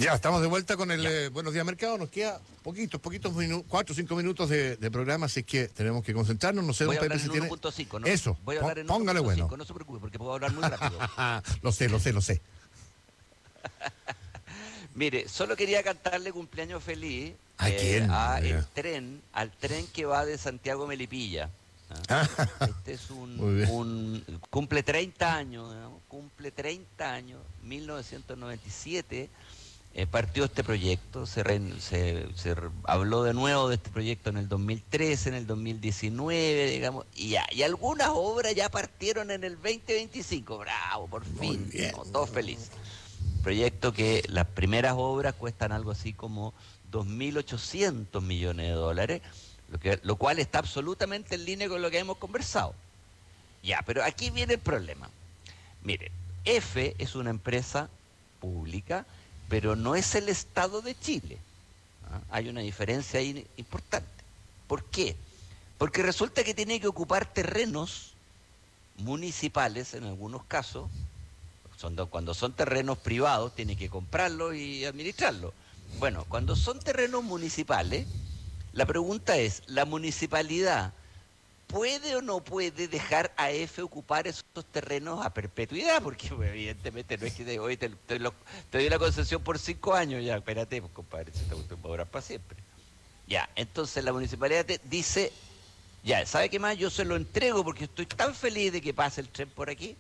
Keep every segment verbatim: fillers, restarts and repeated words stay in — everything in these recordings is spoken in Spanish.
Ya, estamos de vuelta con el eh, Buenos Días Mercado. Nos queda poquitos, poquitos minutos, cuatro o cinco minutos de, de programa, así que tenemos que concentrarnos. No sé, Voy don a hablar Pepe, en si tiene... uno punto cinco, ¿no? Eso, Voy a hablar en póngale uno punto cinco, bueno. no se preocupe, porque puedo hablar muy rápido. Lo sé, lo sé, lo sé. Mire, solo quería cantarle cumpleaños feliz ¿A eh, quién? a el Oiga. tren, al tren que va de Santiago a Melipilla. Ah, Este es un, muy bien. un cumple treinta años, ¿no? Cumple treinta años, mil novecientos noventa y siete eh, partió este proyecto, se, re, se, se re, habló de nuevo de este proyecto en el dos mil trece, en el dos mil diecinueve, digamos, y ya, y algunas obras ya partieron en el veinte veinticinco, bravo, por Muy fin, bien. no, todos felices. Proyecto que las primeras obras cuestan algo así como dos mil ochocientos millones de dólares, lo, que, lo cual está absolutamente en línea con lo que hemos conversado. Ya, pero aquí viene el problema. Miren, F es una empresa pública, pero no es el Estado de Chile. ¿Ah? Hay una diferencia ahí importante. ¿Por qué? Porque resulta que tiene que ocupar terrenos municipales en algunos casos. Son, cuando son terrenos privados, tiene que comprarlos y administrarlos. Bueno, cuando son terrenos municipales, la pregunta es, ¿la municipalidad puede o no puede dejar a F ocupar esos terrenos a perpetuidad? Porque pues, evidentemente no es que hoy te, te, lo, te doy la concesión por cinco años, ya, espérate, pues, compadre, si te gusta obrar para siempre. Ya, entonces la municipalidad te dice, ya, ¿sabe qué más? Yo se lo entrego porque estoy tan feliz de que pase el tren por aquí,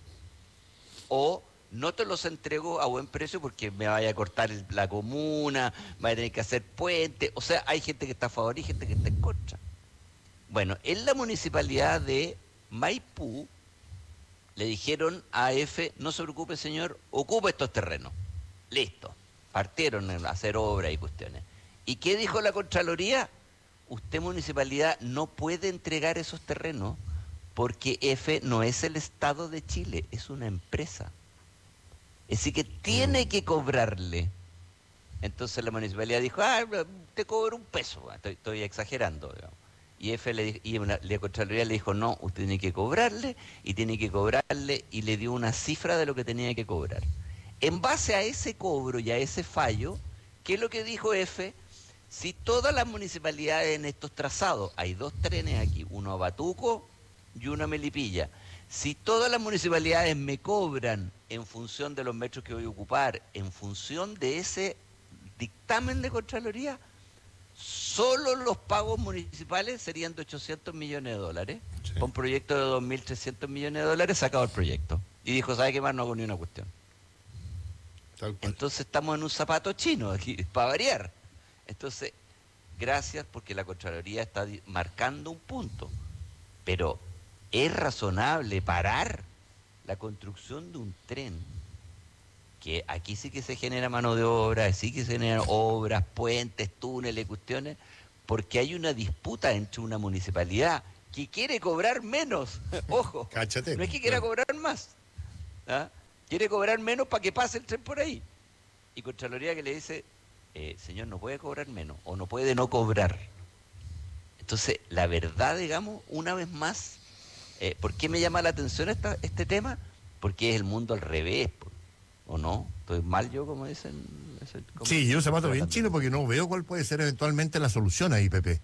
o no te los entrego a buen precio porque me vaya a cortar el, la comuna, vaya a tener que hacer puente, o sea, hay gente que está a favor y gente que está en contra. Bueno, en la municipalidad de Maipú le dijeron a F, no se preocupe señor, ocupe estos terrenos. Listo, partieron a hacer obras y cuestiones. ¿Y qué dijo la Contraloría? Usted municipalidad no puede entregar esos terrenos porque F no es el Estado de Chile, es una empresa. Así que tiene que cobrarle. Entonces la municipalidad dijo, ah, te cobro un peso, estoy, estoy exagerando, digamos. Y F le, y una, la Contraloría le dijo, no, usted tiene que cobrarle, y tiene que cobrarle, y le dio una cifra de lo que tenía que cobrar. En base a ese cobro y a ese fallo, ¿qué es lo que dijo F? Si todas las municipalidades en estos trazados, hay dos trenes aquí, uno a Batuco y uno a Melipilla, si todas las municipalidades me cobran en función de los metros que voy a ocupar, en función de ese dictamen de Contraloría, solo los pagos municipales serían de ochocientos millones de dólares, sí. Con un proyecto de dos mil trescientos millones de dólares, sacado el proyecto. Y dijo, ¿sabe qué más? No hago ni una cuestión. Entonces estamos en un zapato chino aquí, para variar. Entonces, gracias porque la Contraloría está marcando un punto, pero ¿es razonable parar la construcción de un tren? Que aquí sí que se genera mano de obra, sí que se generan obras, puentes, túneles, cuestiones, porque hay una disputa entre una municipalidad que quiere cobrar menos, ojo, Cáchate, no es que quiera claro. cobrar más, ¿ah? Quiere cobrar menos para que pase el tren por ahí. Y Contraloría que le dice, eh, señor, no puede cobrar menos, o no puede no cobrar. Entonces, la verdad, digamos, una vez más, eh, ¿por qué me llama la atención esta, este tema? Porque es el mundo al revés, ¿o no? ¿Estoy mal yo, como dicen? ¿Cómo Sí, yo zapato bien tratando? chino porque no veo cuál puede ser eventualmente la solución ahí, Pepe.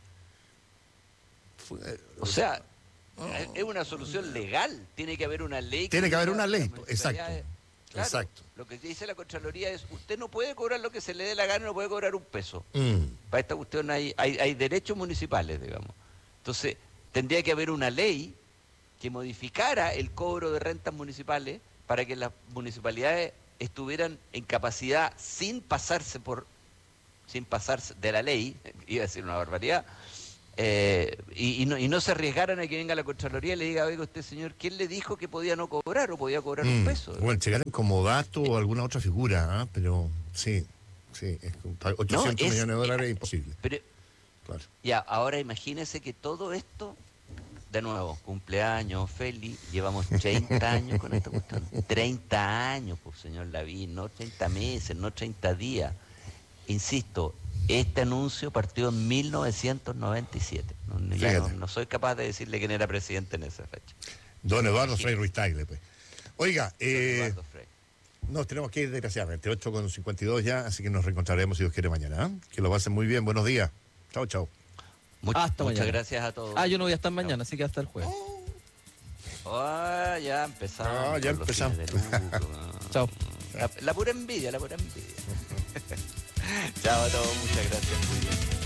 Fue, O sea, oh. es una solución legal, tiene que haber una ley. Tiene que, que haber una ley, exacto. Claro, exacto. Lo que dice la Contraloría es, usted no puede cobrar lo que se le dé la gana, no puede cobrar un peso. Mm. Para esta cuestión hay, hay, hay derechos municipales, digamos. Entonces, tendría que haber una ley que modificara el cobro de rentas municipales para que las municipalidades estuvieran en capacidad, sin pasarse por, sin pasarse de la ley, iba a decir una barbaridad, eh, y, y, no, y no se arriesgaran a que venga la Contraloría y le diga, oiga usted señor, ¿quién le dijo que podía no cobrar o podía cobrar mm, un peso? Bueno, llegar como dato o alguna otra figura, ¿eh? Pero sí, sí, es, ochocientos no, es, millones de dólares es imposible. Pero, claro. Ya, ahora imagínese que todo esto, de nuevo, cumpleaños, feliz, llevamos treinta años con esta cuestión. treinta años, pues señor Lavín, no treinta meses, no treinta días. Insisto, este anuncio partió en mil novecientos noventa y siete. No, ya no, no soy capaz de decirle quién era presidente en esa fecha. Don Eduardo Frei Ruiz Tagle, pues. Oiga, eh, Nos tenemos que ir desgraciadamente, ocho con cincuenta y dos ya, así que nos reencontraremos si Dios quiere mañana. ¿eh? Que lo pasen muy bien, buenos días. Chao, chao. Much, Hasta muchas mañana. gracias a todos. Ah, yo no voy a estar mañana, así que hasta el jueves. Oh, ya empezamos. Ah, ya con los empezamos. fines de lucro. Chao. La, la pura envidia, la pura envidia. Chao a todos, muchas gracias. Muy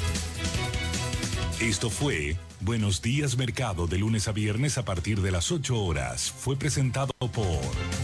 bien. Esto fue Buenos Días Mercado de lunes a viernes a partir de las ocho horas. Fue presentado por...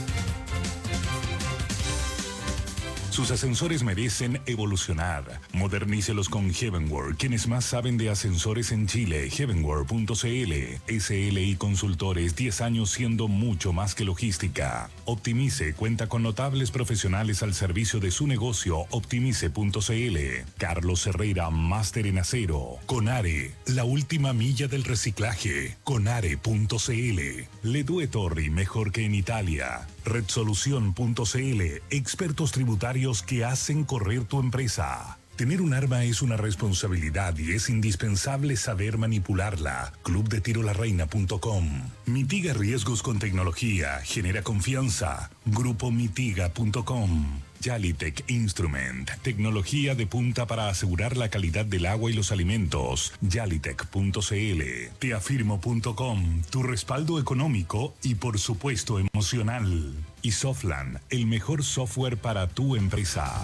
Sus ascensores merecen evolucionar. Modernícelos con Heavenworld, quienes más saben de ascensores en Chile. heavenworld punto c l. S L I Consultores, diez años siendo mucho más que logística. Optimice cuenta con notables profesionales al servicio de su negocio. optimice punto c l. Carlos Herrera, máster en acero. Conare, la última milla del reciclaje. conare punto c l. Ledue Torri, mejor que en Italia. redsolución punto c l, expertos tributarios que hacen correr tu empresa. Tener un arma es una responsabilidad y es indispensable saber manipularla. club de tiro la reina punto com. Mitiga riesgos con tecnología, genera confianza. grupo mitiga punto com. Yalitech Instrument, tecnología de punta para asegurar la calidad del agua y los alimentos. Yalitech punto c l. Teafirmo punto com, tu respaldo económico y por supuesto emocional. Y Softland, el mejor software para tu empresa.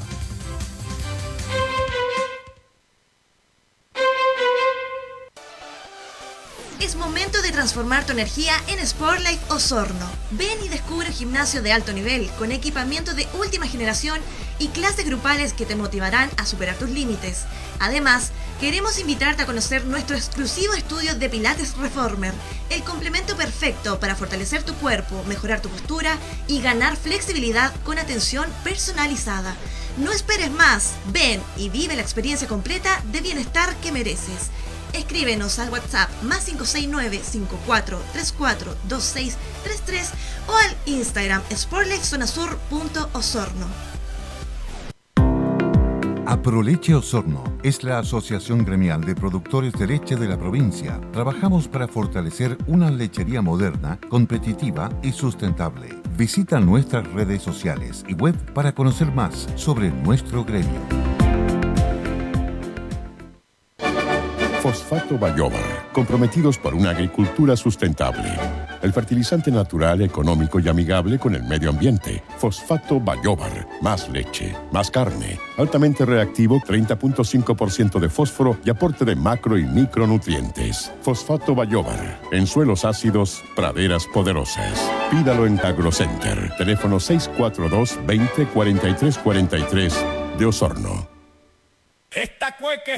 Es momento de transformar tu energía en Sportlife Osorno. Ven y descubre un gimnasio de alto nivel con equipamiento de última generación y clases grupales que te motivarán a superar tus límites. Además, queremos invitarte a conocer nuestro exclusivo estudio de Pilates Reformer, el complemento perfecto para fortalecer tu cuerpo, mejorar tu postura y ganar flexibilidad con atención personalizada. No esperes más, ven y vive la experiencia completa de bienestar que mereces. Escríbenos al WhatsApp más cinco seis nueve, cinco cuatro tres cuatro, dos seis tres tres o al Instagram sportlifezonasur punto osorno. Aproleche Osorno es la asociación gremial de productores de leche de la provincia. Trabajamos para fortalecer una lechería moderna, competitiva y sustentable. Visita nuestras redes sociales y web para conocer más sobre nuestro gremio. Fosfato Bayóvar, comprometidos por una agricultura sustentable. El fertilizante natural, económico y amigable con el medio ambiente. Fosfato Bayóvar, más leche, más carne, altamente reactivo, treinta punto cinco por ciento de fósforo y aporte de macro y micronutrientes. Fosfato Bayóvar, en suelos ácidos, praderas poderosas. Pídalo en Agrocenter, teléfono seis cuatro dos, veinte, cuarenta y tres cuarenta y tres de Osorno. Esta cueca